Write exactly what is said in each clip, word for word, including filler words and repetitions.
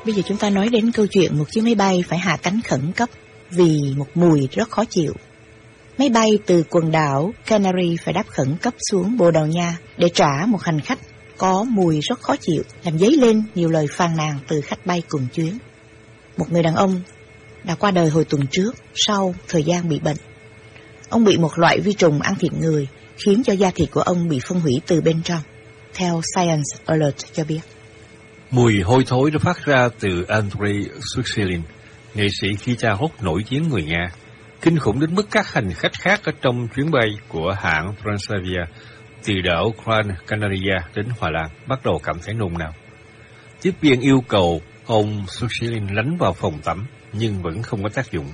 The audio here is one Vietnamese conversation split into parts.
Bây giờ chúng ta nói đến câu chuyện một chiếc máy bay phải hạ cánh khẩn cấp vì một mùi rất khó chịu. Máy bay từ quần đảo Canary phải đáp khẩn cấp xuống Bồ Đào Nha để trả một hành khách có mùi rất khó chịu, làm dấy lên nhiều lời phàn nàn từ khách bay cùng chuyến. Một người đàn ông đã qua đời hồi tuần trước sau thời gian bị bệnh. Ông bị một loại vi trùng ăn thịt người khiến cho da thịt của ông bị phân hủy từ bên trong, theo Science Alert cho biết. Mùi hôi thối đã phát ra từ Andrei Sushilin, nghệ sĩ guitar rock nổi tiếng người Nga, kinh khủng đến mức các hành khách khác ở trong chuyến bay của hãng Transavia từ đảo Gran Canaria đến Hà Lan bắt đầu cảm thấy nôn nao. Tiếp viên yêu cầu ông Sushilin lánh vào phòng tắm, nhưng vẫn không có tác dụng.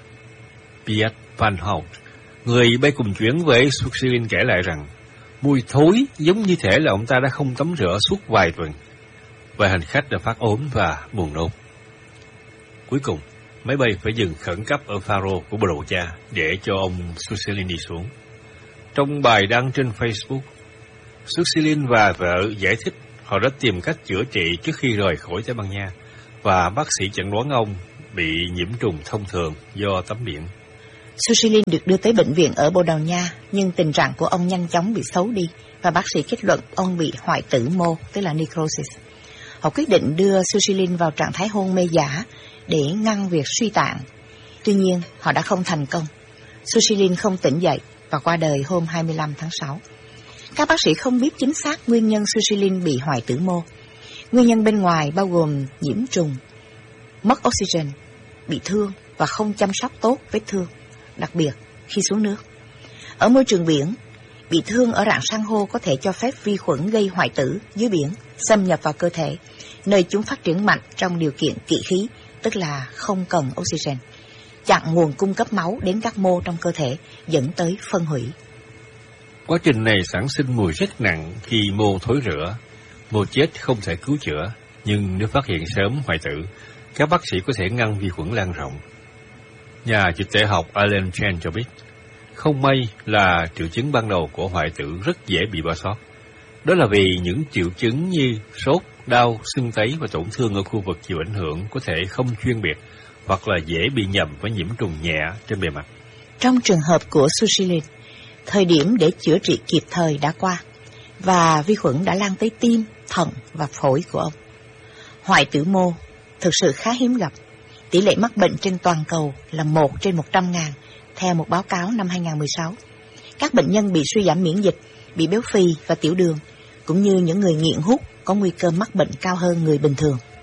Piet Van Hout, người bay cùng chuyến với Sushilin kể lại rằng, mùi thối giống như thể là ông ta đã không tắm rửa suốt vài tuần. Vài hành khách đã phát ốm và buồn nôn. Cuối cùng, máy bay phải dừng khẩn cấp ở Faro của Bồ Đào Nha để cho ông Sushilin đi xuống. Trong bài đăng trên Facebook, Sushilin và vợ giải thích họ đã tìm cách chữa trị trước khi rời khỏi Tây Ban Nha, và bác sĩ chẩn đoán ông bị nhiễm trùng thông thường do tắm biển. Sushilin được đưa tới bệnh viện ở Bồ Đào Nha, nhưng tình trạng của ông nhanh chóng bị xấu đi, và bác sĩ kết luận ông bị hoại tử mô, tức là necrosis. Họ quyết định đưa Sushilin vào trạng thái hôn mê giả để ngăn việc suy tạng. Tuy nhiên, họ đã không thành công. Sushilin không tỉnh dậy và qua đời hôm hai mươi lăm tháng sáu. Các bác sĩ không biết chính xác nguyên nhân Sushilin bị hoại tử mô. Nguyên nhân bên ngoài bao gồm nhiễm trùng, mất oxygen, bị thương và không chăm sóc tốt vết thương, đặc biệt khi xuống nước. Ở môi trường biển, bị thương ở rạn san hô có thể cho phép vi khuẩn gây hoại tử dưới biển xâm nhập vào cơ thể, nơi chúng phát triển mạnh trong điều kiện kỵ khí, tức là không cần oxygen, chặn nguồn cung cấp máu đến các mô trong cơ thể, dẫn tới phân hủy. Quá trình này sản sinh mùi rất nặng khi mô thối rữa. Mô chết không thể cứu chữa, nhưng nếu phát hiện sớm hoại tử, các bác sĩ có thể ngăn vi khuẩn lan rộng. Nhà dịch tễ học Alan Chen cho biết, không may là triệu chứng ban đầu của hoại tử rất dễ bị bỏ sót. Đó là vì những triệu chứng như sốt, đau, sưng tấy và tổn thương ở khu vực chịu ảnh hưởng có thể không chuyên biệt hoặc là dễ bị nhầm với nhiễm trùng nhẹ trên bề mặt. Trong trường hợp của Sushilin, thời điểm để chữa trị kịp thời đã qua và vi khuẩn đã lan tới tim, thận và phổi của ông. Hoại tử mô thực sự khá hiếm gặp. Tỷ lệ mắc bệnh trên toàn cầu là một trên một trăm ngàn, theo một báo cáo năm hai không một sáu. Các bệnh nhân bị suy giảm miễn dịch, bị béo phì và tiểu đường, cũng như những người nghiện hút có nguy cơ mắc bệnh cao hơn người bình thường.